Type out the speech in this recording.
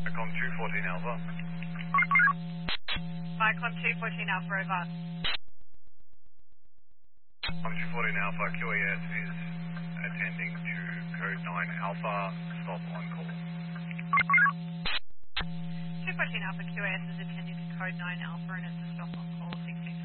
Icon 214 Alpha. Icon 214 Alpha, over. Icon 214 Alpha, QAS is attending to code 9 Alpha, stop on call. 214 Alpha QAS is attending to code 9 Alpha and it's a stop on call 16.